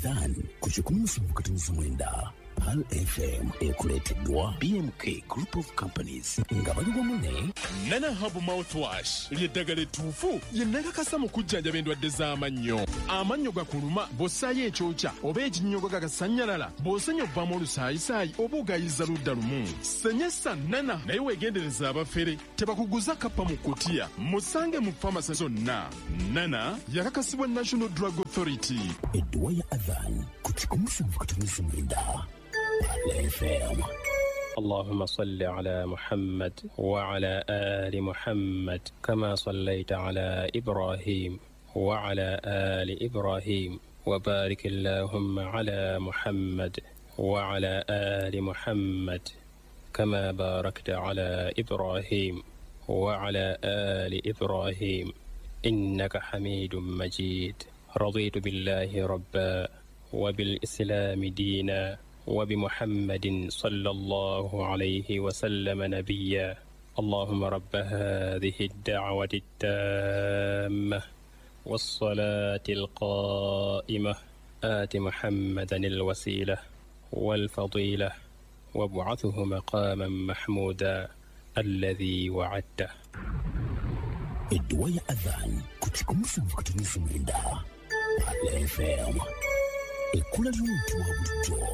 Adhan ku 17 Pal FM ekuleteddwa BMK Group of Companies nga bali wamu ne Nana Hub Mouthwash ly'eddagala ettuufu lye nnakakasa mu kujjanjaba endwadde z'amannyo. Amannyo gakuluma bw'ossaayo ekyokya oba ekinnyogo gagasanyalala bw'osenya obbamu olusaayisaayi oba ogayiza ludda lumu. Senyesa Nana naye weegendereza abafere tebakuguza kappa mu kutiya. Musange mu famasi zonna. Nana yakakasibwa National Drug Authority. Edduwa ya Adhan ku 17 FM. اللهم صل على محمد وعلى آل محمد كما صليت على إبراهيم وعلى آل إبراهيم وبارك اللهم على محمد وعلى آل محمد كما باركت على إبراهيم وعلى آل إبراهيم إنك حميد مجيد. رضيت بالله ربا وبالإسلام دينا وبمحمد صلى الله عليه وسلم نبيا. اللهم رب هذه الدعوة التامة والصلاة القائمة آت محمدا الوسيلة والفضيلة وابعثه مقاما محمودا الذي وعدته. Edduwa ya Adhan ku 17 FM. Ekkula ly'omuntu wa bulijjo.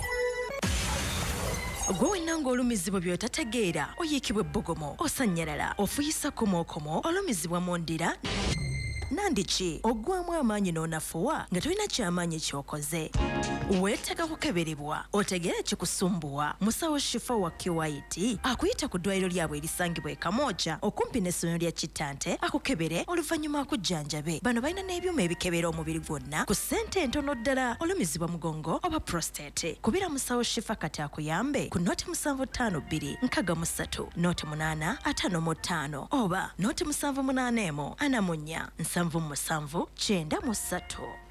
Gwe wenanga olumizibwa by'otategeera oyiikibwa ebbugumu osanyalala ofuyisa komokomo olumizibwa mu ndira nandiki oggwamu amaanyi n'onafuwa nga tolina kyamaanyi ky'okoze weetaaga kukeberebwa otegeera kikusumbuwa musawo Shifa wa QIT akuyita ku ddwaliro lyabwe erisangibwa e Kamooja okumpi n'essomero lya Kittante akukebere oluvannyuma akujjanjabe. Bano balina n'ebyuma ebikebera omubiri gwonna ku ssente entono ddala olumizibwa mugongo oba prostate. Kubira musawo Shifa kati akuyambe ku noti 752 63 noti 8 55 oba noti 781 44 779 93.